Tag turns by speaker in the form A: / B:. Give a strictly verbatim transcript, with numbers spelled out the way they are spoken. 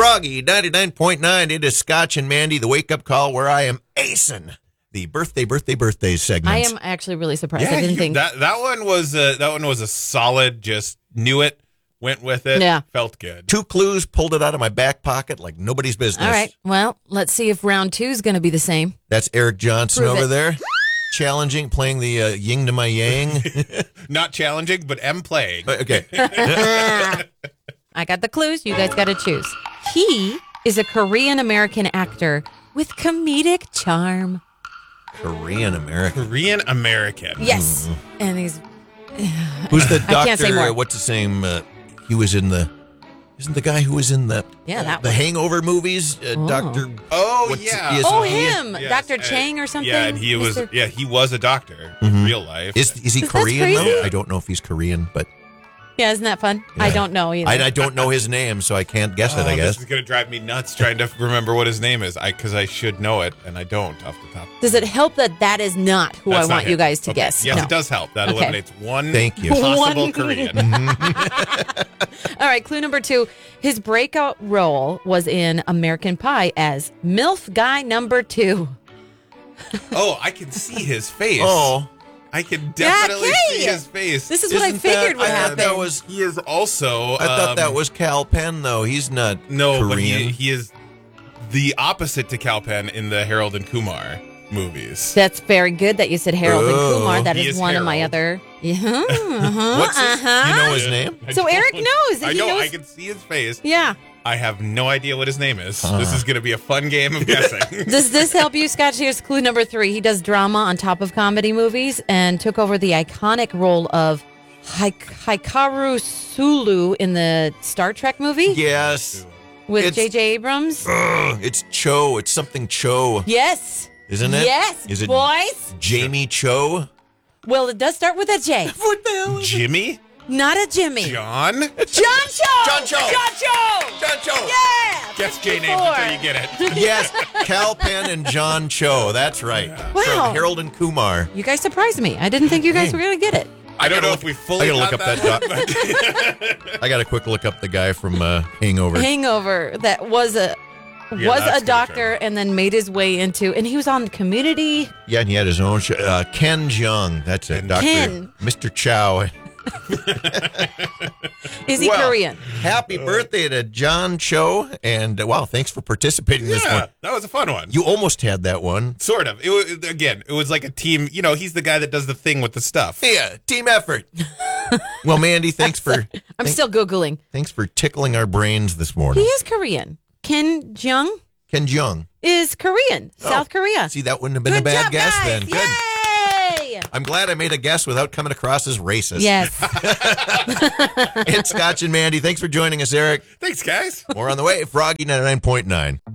A: Froggy ninety-nine point nine. It is Scotch and Mandy, the wake-up call where I am acing the birthday, birthday, birthday segment.
B: I am actually really surprised.
C: Yeah,
B: I didn't
C: you,
B: think
C: that that one was a, that one was a solid. Just knew it, went with it.
B: Yeah.
C: Felt good.
A: Two clues, pulled it out of my back pocket like nobody's business.
B: All right. Well, let's see if round two is going to be the same.
A: That's Eric Johnson
B: Prove
A: over
B: it.
A: there. Challenging, playing the uh, yin to my yang.
C: Not challenging, but am playing.
A: Okay.
B: I got the clues. You guys got to choose. He is a Korean American actor with comedic charm.
A: Korean American.
C: Korean American.
B: Yes. And he's
A: Who's the doctor?
B: I can't say more.
A: uh, What's the name? Uh, he was in the. Isn't the guy who was in the
B: Yeah, that
A: the
B: one.
A: Hangover movies? Uh,
B: Oh.
A: Doctor.
C: Oh
A: What's-
C: yeah.
A: is-
B: Oh,
A: he-
B: him.
C: Yes,
B: Doctor
C: and-
B: Chang or something?
C: Yeah, and he was
B: Mister
C: yeah he was a doctor
A: Mhm.
C: in real life.
A: Is is he
B: That's
A: Korean though?
B: crazy.
A: I don't know if he's Korean, but
B: Yeah, isn't that fun? I
A: Yeah.
B: don't know either.
A: I, I don't know his name, so I can't guess it.
C: Oh,
A: I
C: This
A: guess.
C: is gonna drive me nuts trying to remember what his name is. I because I should know it and I don't off the top.
B: Does it help that that is not who
C: That's
B: I
C: not
B: want
C: him.
B: you guys to
C: Okay.
B: guess?
C: Yes,
B: No.
C: it does help. That
B: Okay.
C: eliminates one
A: Thank you.
C: possible
B: One.
C: Korean.
B: All right, clue number two. His breakout role was in American Pie as MILF Guy Number Two.
C: Oh, I can see his face.
A: Oh,
C: I can definitely
B: okay.
C: see his face.
B: This is what I
A: Isn't
B: figured
A: that-
B: would
A: I thought
B: happen.
A: that was.
C: He is also.
A: I thought
C: um,
A: that was Cal Penn, though. He's not
C: no,
A: Korean.
C: but he, he is the opposite to Cal Penn in the Harold and Kumar movies.
B: That's very good that you said Harold and
A: Oh,
B: Kumar. That
C: he
B: is
C: is
B: one of my
C: Harold.
B: other. Yeah, uh-huh,
C: What's his-
B: uh-huh.
A: You know his name?
C: I
B: So
C: don't.
B: Eric knows.
C: I
B: He
C: know.
B: knows-
C: I can see his face.
B: Yeah.
C: I have no idea what his name is.
A: Uh.
C: This is going to be a fun game of guessing.
B: Does this help you, Scott? Here's clue number three. He does drama on top of comedy movies and took over the iconic role of Hik- Hikaru Sulu in the Star Trek movie
A: Yes.
B: with
A: it's-
B: J J Abrams.
A: Ugh, it's Cho. It's something Cho,
B: Yes.
A: isn't it?
B: Yes,
A: Is it
B: boys.
A: Jamie Cho?
B: Well, it does start with a J.
A: What the hell? is it?
C: Jimmy?
B: Not a Jimmy.
C: John?
B: John Cho.
A: John Cho.
B: John Cho.
A: John Cho.
B: Yeah.
C: Guess J names
B: fifty-four.
C: until you get it.
A: Yes, Cal Penn and John Cho. That's right.
B: Wow.
A: From Harold and Kumar.
B: You guys surprised me. I didn't think you guys were going to get it.
C: I don't
A: gotta
C: know
A: look-
C: if we fully
A: I gotta look
C: got
A: up that
C: that.
A: I got to quick look up the guy from uh, Hangover.
B: Hangover that was a
C: Yeah,
B: was
C: that's
B: a
C: gonna
B: doctor
C: try.
B: and then made his way into and he was on Community.
A: Yeah, and he had his own show. Uh, Ken Jeong. That's it. Doctor
B: Ken.
A: Mister Chow.
B: Is he
A: Well,
B: Korean?
A: Happy birthday to John Cho. And uh, wow, thanks for participating in this
C: yeah,
A: one.
C: that was a fun one.
A: You almost had that one.
C: Sort of. It was, again, it was like a team. You know, he's the guy that does the thing with the stuff.
A: Yeah, team effort. Well, Mandy, thanks for
B: I'm
A: thank-
B: still Googling.
A: thanks for tickling our brains this
B: He
A: morning.
B: is Korean. Kim Jong
A: Ken Jeong.
B: is Korean.
A: Oh,
B: South Korea.
A: See, that wouldn't have been
B: Good
A: a bad
B: job,
A: guess
B: guys.
A: then. Good.
B: Yay!
A: I'm glad I made a guess without coming across as racist.
B: Yes.
A: It's Scotch and Mandy. Thanks for joining us, Eric.
C: Thanks, guys.
A: More on the way. Froggy ninety-nine point nine.